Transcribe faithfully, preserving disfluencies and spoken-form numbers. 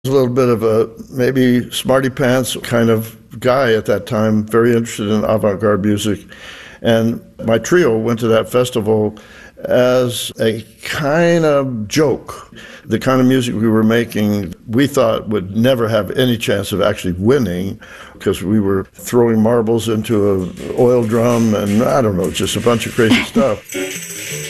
A little bit of a maybe smarty pants kind of guy at that time, very interested in avant-garde music. And my trio went to that festival as a kind of joke. The kind of music we were making, we thought would never have any chance of actually winning because we were throwing marbles into an oil drum and I don't know, just a bunch of crazy stuff.